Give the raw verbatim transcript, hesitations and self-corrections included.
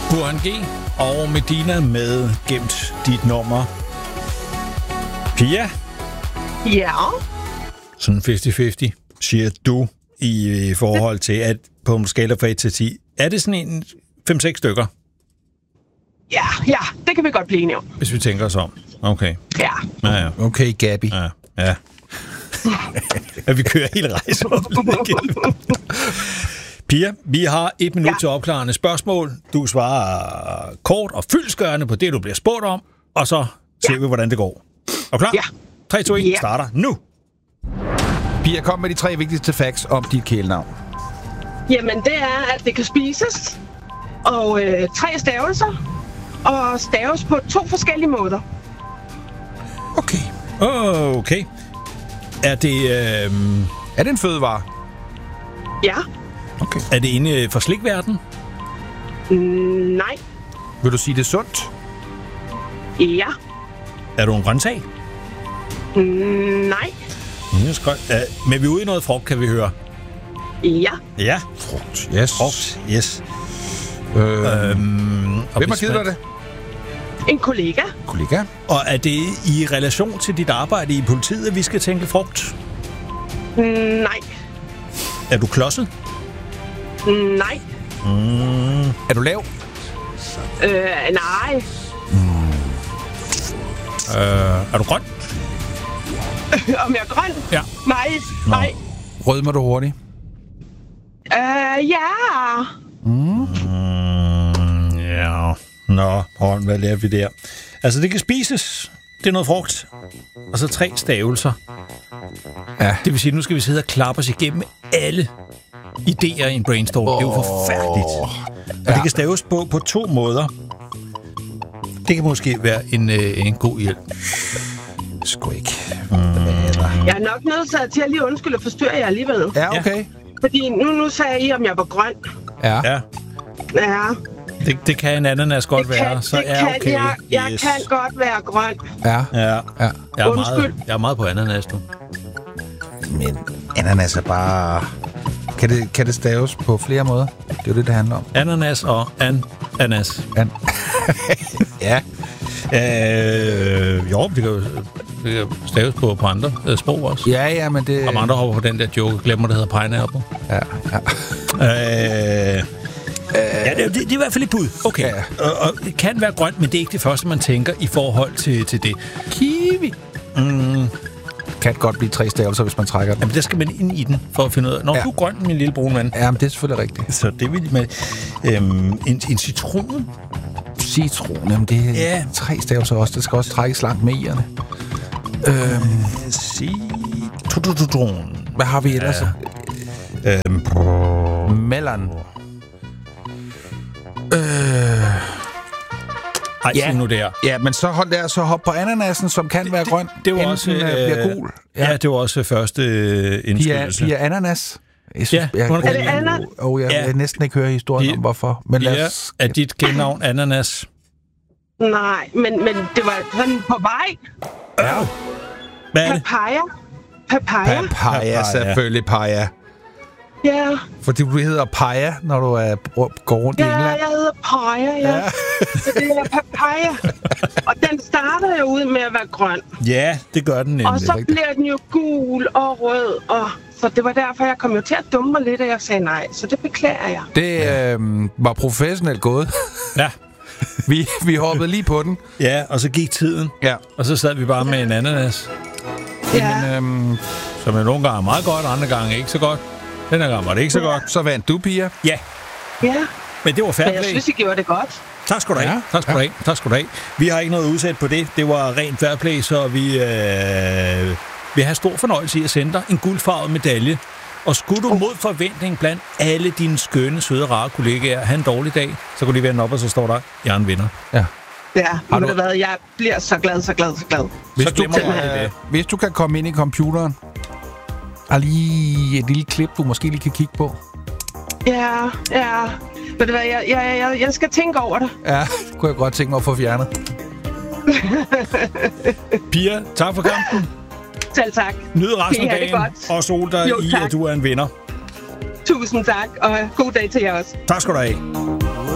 Burhan G og Medina med Gemt dit nummer. Pia? Ja? Sådan halvtreds halvtreds, siger du, i forhold til, at på en skala fra et til ti. Er det sådan en fem seks stykker? Ja, ja, det kan vi godt blive enige om. Hvis vi tænker os om. Okay. Ja. Ja, ja. Okay, Gabi. Ja, ja. Ja, vi kører hele rejsen. Pia, vi har et minut ja. til opklarende spørgsmål. Du svarer kort og fyldestgørende på det, du bliver spurgt om, og så ser ja. vi, hvordan det går. Er du klar? Ja. tre, to, et, ja. starter nu. Pia, kom med de tre vigtigste facts om dit kælenavn. Jamen, det er, at det kan spises, og øh, tre stavelser, og staves på to forskellige måder. Okay. Okay. Er det... Øh... Er det en fødevare? Ja. Okay. Er det inde for slikverden? Mm, nej. Vil du sige, det er sundt? Ja. Er du en grøntsag? Mm, nej. Yes, uh, men vi er ude i noget frugt, kan vi høre. Ja. Ja. Frugt, yes. Frugt, yes. Øh, øhm, hvem har givet dig det? En kollega. Kollega. Og er det i relation til dit arbejde i politiet, at vi skal tænke frugt? Mm, nej. Er du klodset? Mm, nej. Mm. Er du lav? Øh, nej. Mm. Øh, er du grøn? Om jeg er grøn? Ja. Nej, nej. Rødmer du hurtigt? Øh, ja. Mm. Mm, ja. Nå, hold, hvad lærer vi der? Altså, det kan spises. Det er noget frugt. Og så tre stavelser. Ja. Det vil sige, at nu skal vi sidde og klappe os igennem alle idéer i en brainstorm. Oh. Det er jo forfærdeligt. Og ja. det kan staves på, på to måder. Det kan måske være en, øh, en god hjælp. Sgu ikke. Mm. Jeg er nok nødt til at lige undskylde og forstyrre jer alligevel. Ja, okay. Fordi nu, nu sagde I, om jeg var grøn. Ja. Ja. Ja. Det, det kan en ananas godt det kan, være, så det er kan, okay. Jeg, jeg yes. kan godt være grøn. Ja. Ja. ja. Jeg, er meget, jeg er meget på ananas nu. Men ananas er bare... Kan det, kan det staves på flere måder? Det er jo det, det handler om. Ananas og ananas. An- ja. Øh, jo, det kan jo det kan staves på, på andre øh, sprog også. Ja, ja, men det... Og andre hopper på den der joke, glemmer, der hedder pineapple. Ja, ja. Øh... Ja, det, det, det er i hvert fald et bud. Okay. Ja. Og, og det kan være grønt, men det er ikke det første, man tænker i forhold til, til det. Kiwi. Mm. Kan godt blive tre stavelser, hvis man trækker den. Jamen, der skal man ind i den, for at finde ud af. Når ja. du er grøn, min lille brune mand. Ja, men det er selvfølgelig rigtigt. Så det vil med øhm, en, en citron. Citron, jamen det er ja. tre stavelser også. Det skal også trækkes langt med i'erne. Øhm. Citron. Hvad har vi ellers? Ja. Øhm. Melon. Øh... Ej, ja. nu der. Ja, men så hold der, så hop på ananasen, som kan det, være grøn. Det, det var også... Øh, bliver gul. Ja. ja, det var også første øh, indskydelse. Pia Ananas. Jeg synes, ja, jeg, er det ananas? Oh, jeg, ja. jeg vil næsten ikke høre historien de, om, hvorfor. Men ja, lad os... er dit kælenavn ananas? Nej, men, men det var sådan på vej. Ja. Hvad er det? Papaya. Papaya. Papaya, selvfølgelig Paja. Ja. Fordi du hedder Paja, når du er, går rundt ja, i England. Ja, jeg hedder Paja, ja. ja. Så det er papaya. Og den starter jo ud med at være grøn. Ja, det gør den nemlig. Og så bliver den jo gul og rød. Og så det var derfor, jeg kom jo til at dumme mig lidt, og jeg sagde nej. Så det beklager jeg. Det øh, var professionelt gået. Ja. vi, vi hoppede lige på den. Ja, og så gik tiden. Ja. Og så sad vi bare med en ananas. Ja. Men, øhm, som er nogle gange meget godt, andre gange ikke så godt. Den her gang var det ikke så godt. Så vandt du, Pia. Ja. Ja. Men det var fair play. Men jeg synes, I gjorde det godt. Tak skal du have. Ja. Tak skal du have. Tak skal du have. Vi har ikke noget udsat på det. Det var rent fair play, så vi øh, vil have stor fornøjelse i at sende dig en guldfarvet medalje. Og skulle du mod forventning blandt alle dine skønne, søde, rare kollegaer have en dårlig dag, så kunne de vende op, og så står der, jeg er en vinder. Ja. Ja, har du... ved hvad, jeg bliver så glad, så glad, så glad. Hvis, så du kan, det. hvis du kan komme ind i computeren, og lige et lille klip, du måske lige kan kigge på. Ja, ja. Ved du hvad, jeg, jeg, jeg, jeg skal tænke over det. Ja, det kunne jeg godt tænke mig at få fjernet. Pia, tak for kampen. Selv tak. Nyd resten af dagen, og sol dig jo, i, tak. at du er en vinder. Tusind tak, og god dag til jer også. Tak skal du have.